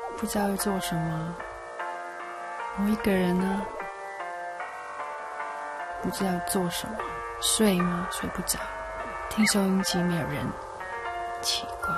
不知道要做什么。我一个人呢，不知道做什么。睡吗？睡不着。听收音机没有人，奇怪。